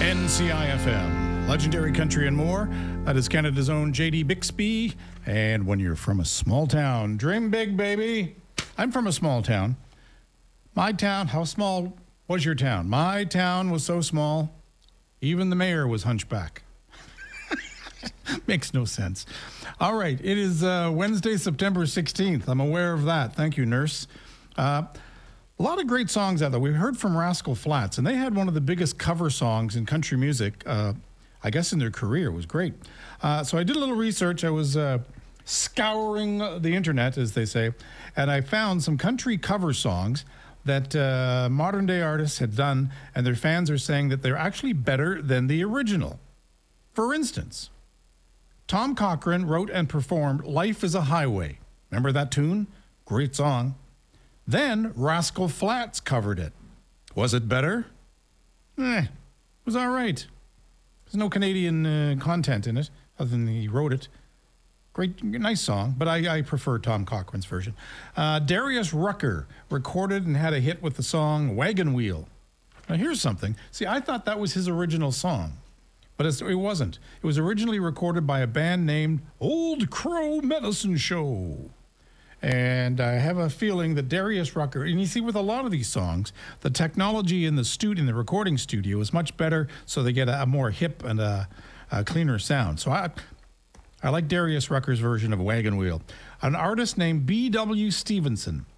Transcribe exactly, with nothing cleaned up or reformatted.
N C I F M, legendary country and more. That is Canada's own J D Bixby. And when you're from a small town, dream big, baby. I'm from a small town. My town, how small was your town? My town was so small, even the mayor was hunchback. Makes no sense. All right, it is uh, Wednesday, September sixteenth. I'm aware of that. Thank you, nurse. Uh, a lot of great songs out there. We heard from Rascal Flatts, and they had one of the biggest cover songs in country music, uh, I guess in their career. It was great. Uh, so I did a little research. I was uh, scouring the internet, as they say, and I found some country cover songs that uh, modern-day artists had done, and their fans are saying that they're actually better than the original. For instance, Tom Cochrane wrote and performed Life is a Highway. Remember that tune? Great song. Then Rascal Flatts covered it. Was it better? Eh, it was all right. There's no Canadian uh, content in it, other than he wrote it. Great, nice song, but I, I prefer Tom Cochrane's version. Uh, Darius Rucker recorded and had a hit with the song Wagon Wheel. Now here's something. See, I thought that was his original song, but it's, it wasn't. It was originally recorded by a band named Old Crow Medicine Show. And I have a feeling that Darius Rucker, and you see with a lot of these songs, the technology in the studio, in the recording studio is much better, so they get a, a more hip and a, a cleaner sound. So I, I like Darius Rucker's version of Wagon Wheel. An artist named B W Stevenson